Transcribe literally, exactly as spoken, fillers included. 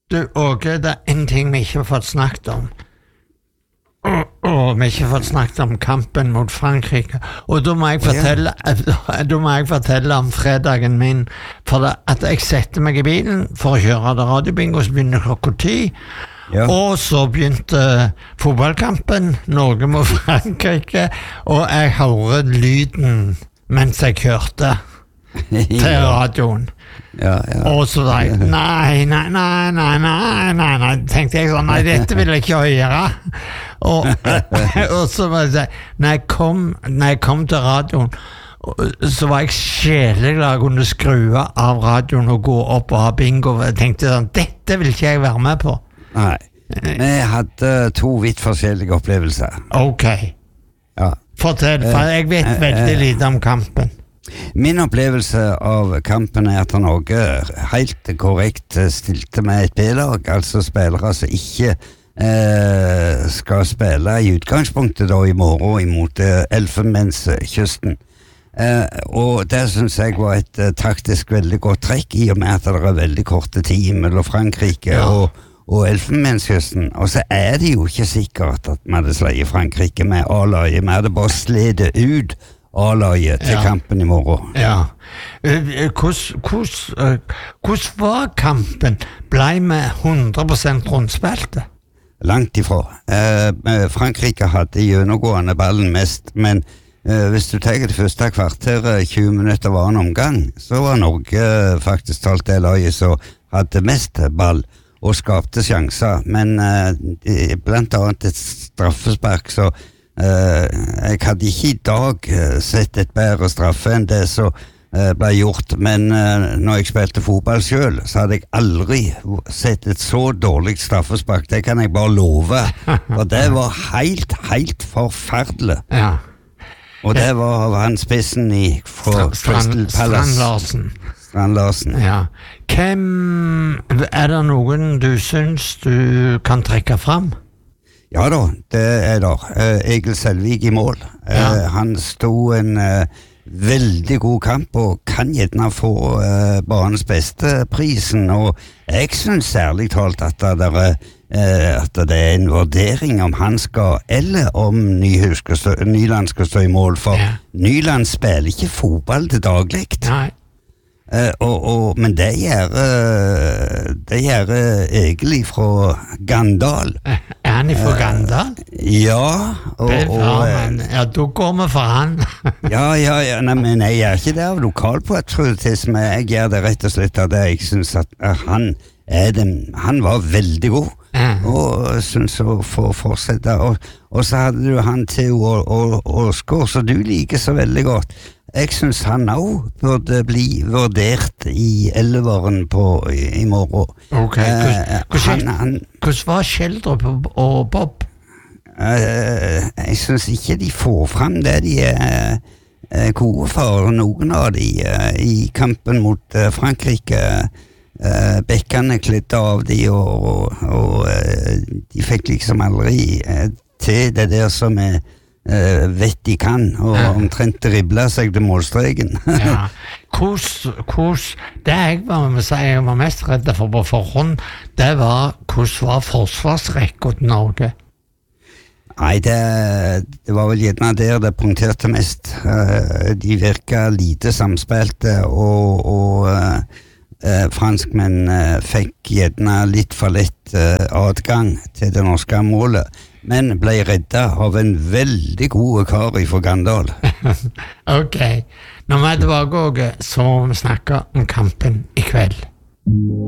Du, Åge, det er en ting vi ikke har fått snakket om. Og, og vi har ikke fått snakket om kampen mot Frankrike. Og da må jeg fortelle, da må jeg fortelle om fredagen min. For det, at jeg setter meg i bilen for å kjøre det radiobingo, så begynner klokka ti. Ja. Og så begynte fotballkampen, Norge mot Frankrike, og jeg hører lyden mens jeg kjørte til radioen. Ja, ja. Og så da jeg, nei, nei, nei, nei, nei, nei, nei, tenkte jeg sånn, nei, dette vil jeg ikke gjøre. Og, og så var jeg, når jeg kom, når jeg kom til radioen, så var jeg sjeleglad jeg kunne skru av radioen og gå opp og ha bingo. Jeg tenkte sånn, dette vil ikke jeg være med på. Nei, vi hadde to vidt forskjellige opplevelser. Ok. Ja. Fortell, for jeg vet veldig lite om kampen. Min opplevelse av kampen er at Norge helt korrekt stilte med et B-lag, altså spillere som ikke eh, skal spille i utgangspunktet da i morgen imot eh, Elfenbenskysten. Eh, og det synes jeg var et eh, taktisk veldig godt trekk, i og med at det er veldig korte tid mellom Frankrike ja. og, og Elfenbenskysten. Og så er det jo ikke sikkert at vi hadde sleiet Frankrike med A-laget, vi hadde bare sledet ut A-laget til ja. kampen i morgen. Ja. Hvordan var kampen? Ble vi hundre prosent rundspilte? Langt ifra. Eh, Frankrike hadde gjennomgående ballen mest, men eh, hvis du tenker det første kvarter, tjue minutter var en omgang, så var Norge faktisk talt det laget som hadde mest ball og skapte sjanser, men eh, blant annet et straffespark, så Uh, jeg hadde ikke i dag uh, sett et bedre straffe enn det som uh, ble gjort, men uh, når jeg spilte fotball selv, så hadde jeg aldri sett et så dårlig straffespark. Det kan jeg bare love, og det var helt, helt forferdelig. Ja. Og det var han spissen i fra Crystal Palace. Strand Larsen. Strand Larsen. Ja. Hvem, er det noen du synes du kan trekke fram? Ja da, det er der. Uh, Egil Selvig i mål. Uh, ja. Han sto en uh, veldig god kamp og kan gjerne få uh, banens beste prisen, og jeg synes særlig talt at det, er, uh, at det er en vurdering om han skal, eller om Nyhus skal stå, Nyland skal stå i mål, for ja. Nyland spiller ikke fotball til daglig. Nei. Uh, og, og, men det gjør uh, det gjør uh, egentlig fra Gandal. Er han fra uh, Gandal? Ja. Og, og, men, ja, da går vi for han. ja, ja, ja, nei, men jeg gjør ikke det av lokalpatriotisme. Jeg gjør det rett og slett av det. Jeg synes at uh, han er den, han var veldig god. Uh. Og synes å få fortsette. Og, og så hadde du han til Åsgaard, så du liker så veldig godt. Jeg synes han også burde bli vurdert i elveren på i, i morgen. Ok, hvordan var Kjeldrup og Bob? Uh, jeg synes ikke de får frem det de er uh, gode for, noen av de uh, i kampen mot uh, Frankrike. Uh, bekkene klidde av de, og, og, og uh, de fikk liksom aldri uh, til det der som er Uh, vet de kan, og ja. omtrent dribla seg til målstreken. ja. Hvordan, hvordan, det jeg var, jeg var mest redd for på forhånd, det var hvordan var forsvarsrekka til Norge? Nei, det, det var vel gjerne der det punkterte mest. Uh, de virka lite samspilte, og, og uh, uh, franskmenn uh, fikk gjerne litt for lett uh, adgang til det norske målet, men ble redda av en veldig god kar fra Gandal. Ok, når vi er tilbake, så må vi snakke om kampen i kveld.